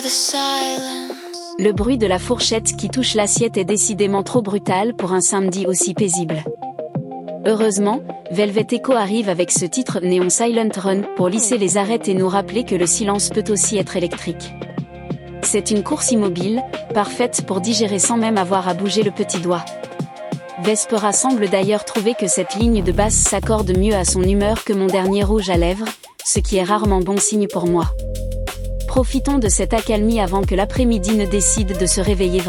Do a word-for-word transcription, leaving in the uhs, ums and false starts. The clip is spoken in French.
Le bruit de la fourchette qui touche l'assiette est décidément trop brutal pour un samedi aussi paisible. Heureusement, Velvet Echo arrive avec ce titre Neon Silent Run pour lisser les arêtes et nous rappeler que le silence peut aussi être électrique. C'est une course immobile, parfaite pour digérer sans même avoir à bouger le petit doigt. Vespera semble d'ailleurs trouver que cette ligne de basse s'accorde mieux à son humeur que mon dernier rouge à lèvres, ce qui est rarement bon signe pour moi. Profitons de cette accalmie avant que l'après-midi ne décide de se réveiller vraiment.